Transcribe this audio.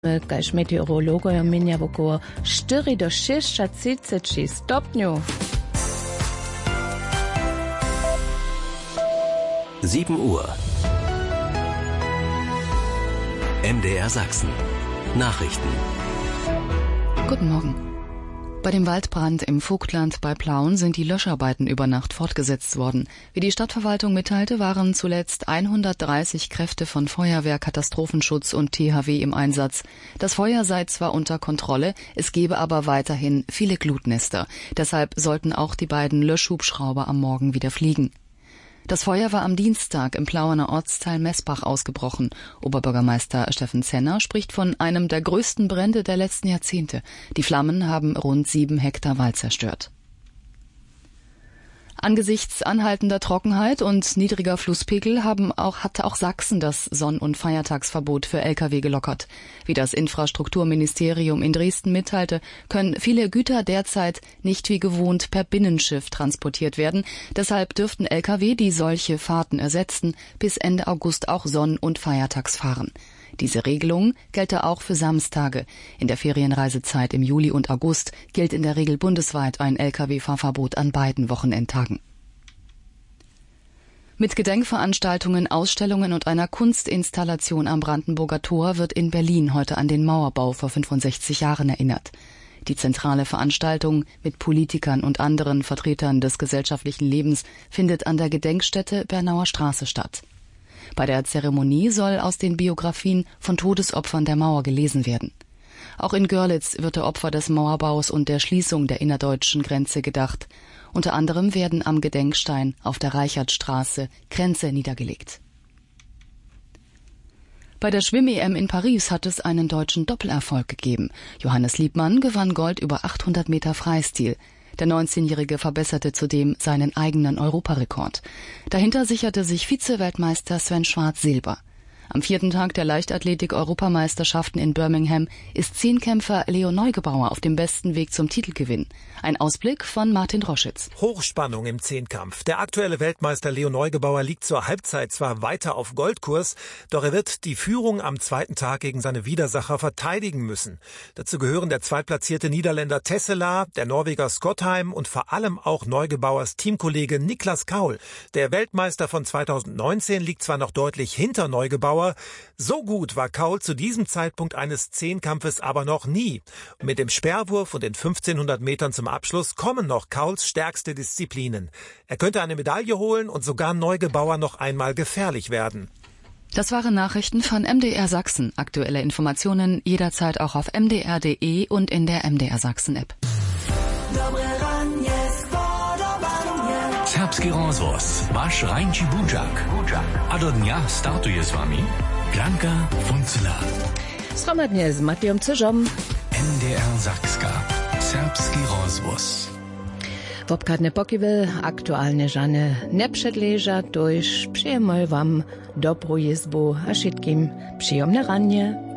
Kaž meteorologoja mienia około 4 do 6 stopniów. 7 Uhr. MDR Sachsen. Nachrichten. Guten Morgen. Bei dem Waldbrand im Vogtland bei Plauen sind die Löscharbeiten über Nacht fortgesetzt worden. Wie die Stadtverwaltung mitteilte, waren zuletzt 130 Kräfte von Feuerwehr, Katastrophenschutz und THW im Einsatz. Das Feuer sei zwar unter Kontrolle, es gebe aber weiterhin viele Glutnester. Deshalb sollten auch die beiden Löschhubschrauber am Morgen wieder fliegen. Das Feuer war am Dienstag im Plauener Ortsteil Messbach ausgebrochen. Oberbürgermeister Steffen Zenner spricht von einem der größten Brände der letzten Jahrzehnte. Die Flammen haben rund 7 Hektar Wald zerstört. Angesichts anhaltender Trockenheit und niedriger Flusspegel hatte auch Sachsen das Sonn- und Feiertagsverbot für Lkw gelockert. Wie das Infrastrukturministerium in Dresden mitteilte, können viele Güter derzeit nicht wie gewohnt per Binnenschiff transportiert werden. Deshalb dürften Lkw, die solche Fahrten ersetzten, bis Ende August auch Sonn- und Feiertags fahren. Diese Regelung gelte auch für Samstage. In der Ferienreisezeit im Juli und August gilt in der Regel bundesweit ein Lkw-Fahrverbot an beiden Wochenendtagen. Mit Gedenkveranstaltungen, Ausstellungen und einer Kunstinstallation am Brandenburger Tor wird in Berlin heute an den Mauerbau vor 65 Jahren erinnert. Die zentrale Veranstaltung mit Politikern und anderen Vertretern des gesellschaftlichen Lebens findet an der Gedenkstätte Bernauer Straße statt. Bei der Zeremonie soll aus den Biografien von Todesopfern der Mauer gelesen werden. Auch in Görlitz wird der Opfer des Mauerbaus und der Schließung der innerdeutschen Grenze gedacht. Unter anderem werden am Gedenkstein auf der Reichertstraße Kränze niedergelegt. Bei der Schwimm-EM in Paris hat es einen deutschen Doppelerfolg gegeben. Johannes Liebmann gewann Gold über 800 Meter Freistil. Der 19-Jährige verbesserte zudem seinen eigenen Europarekord. Dahinter sicherte sich Vize-Weltmeister Sven Schwarz Silber. Am 4. Tag der Leichtathletik-Europameisterschaften in Birmingham ist Zehnkämpfer Leo Neugebauer auf dem besten Weg zum Titelgewinn. Ein Ausblick von Martin Roschitz. Hochspannung im Zehnkampf. Der aktuelle Weltmeister Leo Neugebauer liegt zur Halbzeit zwar weiter auf Goldkurs, doch er wird die Führung am 2. Tag gegen seine Widersacher verteidigen müssen. Dazu gehören der zweitplatzierte Niederländer Tesselaar, der Norweger Skottheim und vor allem auch Neugebauers Teamkollege Niklas Kaul. Der Weltmeister von 2019 liegt zwar noch deutlich hinter Neugebauer, so gut war Kaul zu diesem Zeitpunkt eines Zehnkampfes aber noch nie. Mit dem Speerwurf und den 1500 Metern zum Abschluss kommen noch Kauls stärkste Disziplinen. Er könnte eine Medaille holen und sogar Neugebauer noch einmal gefährlich werden. Das waren Nachrichten von MDR Sachsen. Aktuelle Informationen jederzeit auch auf mdr.de und in der MDR Sachsen App. Serbski rozvoz, vaš Rajnči Buđak. A do dnia startuje s vami Blanka Funzela. Sromadnie z Matejom Cyżom. MDR Sakska. Serbski rozvoz. Wopkadne pokiwy, aktualne żany neprzedleża, toż przyjemoj wam dobrą jezbu, a wszystkim przyjemne ranie.